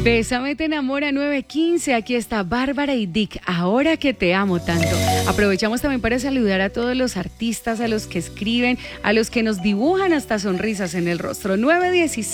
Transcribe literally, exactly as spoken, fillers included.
Bésame te enamora nueve quince. Aquí está Bárbara y Dick, ahora que te amo tanto. Aprovechamos también para saludar a todos los artistas, a los que escriben, a los que nos dibujan hasta sonrisas en el rostro. nueve dieciséis.